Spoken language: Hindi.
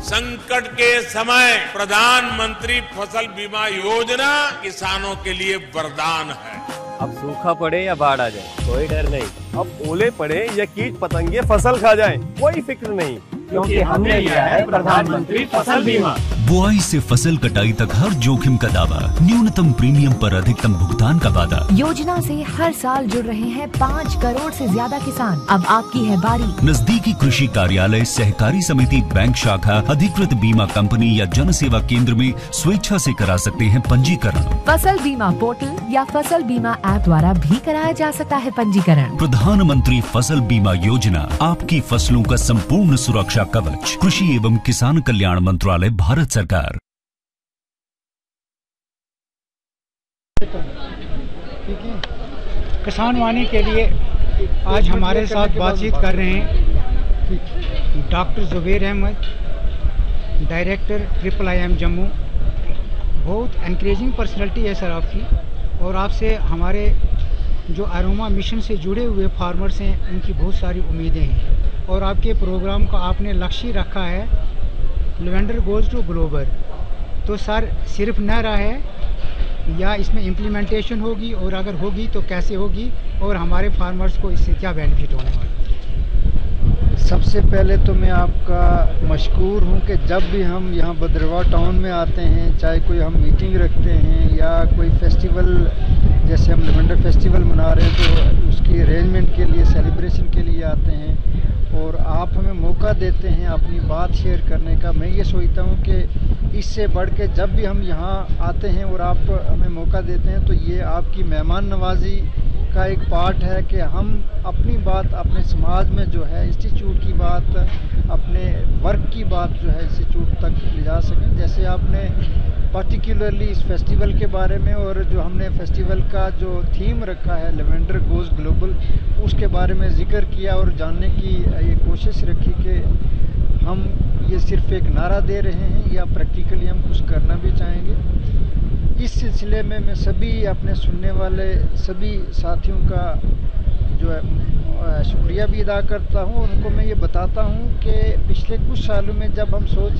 संकट के समय प्रधानमंत्री फसल बीमा योजना किसानों के लिए वरदान है। अब सूखा पड़े या बाढ़ आ जाए कोई डर नहीं। अब ओले पड़े या कीट पतंगे फसल खा जाए कोई फिक्र नहीं, क्योंकि हमने लिया है प्रधानमंत्री फसल बीमा। बुआई से फसल कटाई तक हर जोखिम का दावा, न्यूनतम प्रीमियम पर अधिकतम भुगतान का वादा। योजना से हर साल जुड़ रहे हैं 5 करोड़ से ज्यादा किसान। अब आपकी है बारी। नजदीकी कृषि कार्यालय, सहकारी समिति, बैंक शाखा, अधिकृत बीमा कंपनी या जन सेवा केंद्र में स्वेच्छा से करा सकते हैं पंजीकरण। फसल बीमा पोर्टल या फसल बीमा ऐप द्वारा भी कराया जा सकता है पंजीकरण। प्रधानमंत्री फसल बीमा योजना, आपकी फसलों का संपूर्ण सुरक्षा कवच। कृषि एवं किसान कल्याण मंत्रालय, भारत सरकार। किसान वाणी के लिए आज हमारे साथ बातचीत कर रहे हैं doctor Zubair Ahmad, director IIIM Jammu. बहुत एनकरेजिंग पर्सनैलिटी है सर आपकी, और आपसे हमारे जो अरोमा मिशन से जुड़े हुए फार्मर्स हैं उनकी बहुत सारी उम्मीदें हैं, और आपके प्रोग्राम का आपने लक्ष्य रखा है लेवेंडर गोज़ टू ग्लोबल। तो सर सिर्फ न रहा है या इसमें इम्प्लीमेंटेशन होगी, और अगर होगी तो कैसे होगी, और हमारे फार्मर्स को इससे क्या बेनिफिट होने वाला है? सबसे पहले तो मैं आपका मशकूर हूं कि जब भी हम यहाँ भद्रवाह टाउन में आते हैं, चाहे कोई हम मीटिंग रखते हैं या कोई फेस्टिवल, जैसे हम लेवेंडर फेस्टिवल मना रहे हैं तो उसकी अरेंजमेंट के लिए, सेलिब्रेशन के लिए आते हैं, और आप हमें मौका देते हैं अपनी बात शेयर करने का। मैं ये सोचता हूँ कि इससे बढ़ के जब भी हम यहाँ आते हैं और आप हमें मौका देते हैं तो ये आपकी मेहमान नवाजी का एक पार्ट है कि हम अपनी बात अपने समाज में जो है, इंस्टीट्यूट की बात, अपने वर्क की बात जो है इंस्टीट्यूट तक ले जा सकें। जैसे आपने पर्टिकुलरली इस फेस्टिवल के बारे में, और जो हमने फेस्टिवल का जो थीम रखा है लेवेंडर गोज़ ग्लोबल, उसके बारे में जिक्र किया और जानने की ये कोशिश रखी कि हम ये सिर्फ एक नारा दे रहे हैं या प्रैक्टिकली हम कुछ करना भी चाहेंगे। इस सिलसिले में मैं सभी अपने सुनने वाले सभी साथियों का जो है शुक्रिया भी अदा करता हूं, और उनको मैं ये बताता हूं कि पिछले कुछ सालों में जब हम सोच